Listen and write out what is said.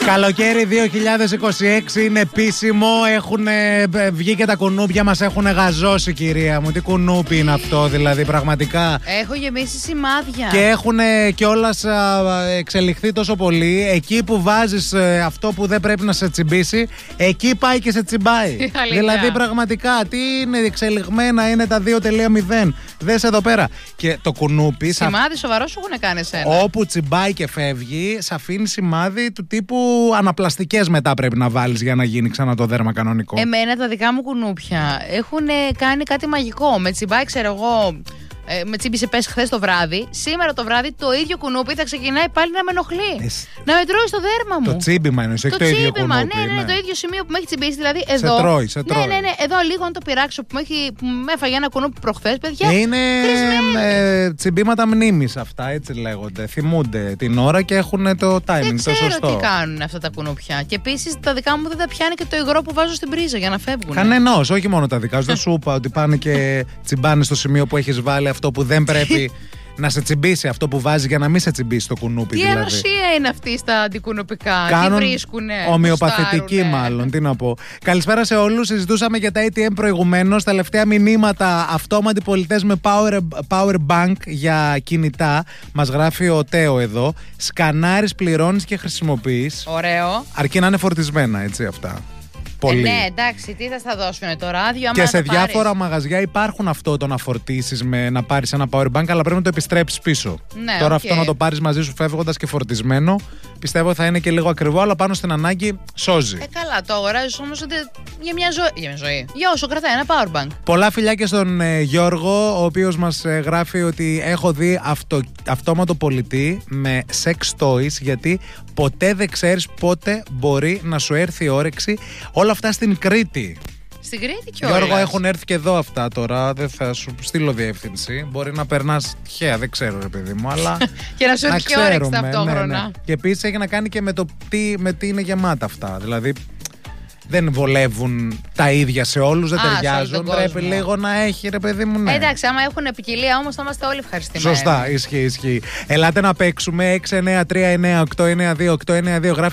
Καλοκαίρι 2026 είναι επίσημο. Έχουν βγει και τα κουνούπια μας έχουν γαζώσει, κυρία μου. Τι κουνούπι είναι αυτό, δηλαδή, πραγματικά. Έχω γεμίσει σημάδια. Και έχουν κιόλας εξελιχθεί τόσο πολύ. Εκεί που βάζεις αυτό που δεν πρέπει να σε τσιμπήσει, εκεί πάει και σε τσιμπάει. Δηλαδή, πραγματικά, τι είναι εξελιγμένα, είναι τα 2.0. Δες εδώ πέρα. Και το κουνούπι. Σημάδι σοβαρό σου έχουν κάνει εσένα. Όπου τσιμπάει και φεύγει, σε αφήνει σημάδι του τύπου αναπλαστικές μετά πρέπει να βάλεις για να γίνει ξανά το δέρμα κανονικό. Εμένα τα δικά μου κουνούπια έχουν κάνει κάτι μαγικό. Με τσιμπάει, ξέρω εγώ. Με τσίμπησε πες χθες το βράδυ. Σήμερα το βράδυ το ίδιο κουνούπι θα ξεκινάει πάλι να με ενοχλεί. Να με τρώει στο δέρμα μου. Το τσίμπημα είναι, όχι το ίδιο κουνούπι. Ναι, το ίδιο σημείο που με έχει τσιμπήσει. Δηλαδή εδώ. Σε τρώει. Ναι. Εδώ λίγο να το πειράξω που με έφαγε ένα κουνούπι προχθές, παιδιά. Είναι τσιμπήματα μνήμης αυτά, έτσι λέγονται. Θυμούνται την ώρα και έχουν το timing το σωστό. Δεν ξέρω τι κάνουν αυτά τα κουνούπια. Και επίσης τα δικά μου δεν τα πιάνει και το υγρό που βάζω στην πρίζα για να φεύγουν. Κανενός, όχι μόνο τα δικά σου. Δεν σου είπα ότι πάνε και τσιμπάνε στο σημείο που έχεις βάλει αυτό που δεν πρέπει να σε τσιμπήσει, αυτό που βάζει για να μην σε τσιμπήσει το κουνούπι. Τι δηλαδή. ενωσία είναι αυτή στα αντικουνουπικά, τι βρίσκουνε. Ομοιοπαθητική μάλλον, τι να πω. Καλησπέρα σε όλους. Συζητούσαμε για τα ATM προηγουμένως. Τελευταία μηνύματα, αυτόματοι πολιτές με power bank για κινητά. Μας γράφει ο Τέο εδώ. Σκανάρεις, πληρώνεις και χρησιμοποιείς. Ωραίο. Αρκεί να είναι φορτισμένα, έτσι αυτά. Πολύ. Ναι, εντάξει, τι θα στα δώσουν το ράδιο. Και σε διάφορα μαγαζιά υπάρχουν αυτό το να φορτίσεις με να πάρεις ένα power bank, αλλά πρέπει να το επιστρέψεις πίσω. Ναι, τώρα αυτό να το πάρεις μαζί σου φεύγοντας και φορτισμένο, πιστεύω θα είναι και λίγο ακριβό, αλλά πάνω στην ανάγκη σώζει. Καλά, το αγοράζεις όμως για μια ζωή. Για όσο κρατάει ένα power bank. Πολλά φιλιά και στον Γιώργο, ο οποίος μας γράφει ότι έχω δει αυτόματο πολιτή με sex toys, γιατί ποτέ δεν ξέρεις πότε μπορεί να σου έρθει η όρεξη. Όλα αυτά στην Κρήτη. Στην Κρήτη κιόλας. Γιώργο, έχουν έρθει και εδώ αυτά τώρα. Δεν θα σου στείλω διεύθυνση. Μπορεί να περνάς τυχαία, δεν ξέρω, ρε παιδί μου, αλλά. Και να σου έρθει και όρεξη ταυτόχρονα. Ναι. Και επίσης έχει να κάνει και με τι είναι γεμάτα αυτά. Δηλαδή. Δεν βολεύουν τα ίδια σε όλους, δεν ταιριάζουν. Πρέπει λίγο να έχει, ρε παιδί μου, ναι. Εντάξει, άμα έχουν ποικιλία όμως θα είμαστε όλοι ευχαριστημένοι. Σωστά, ισχύει. Ελάτε να παίξουμε 6939892.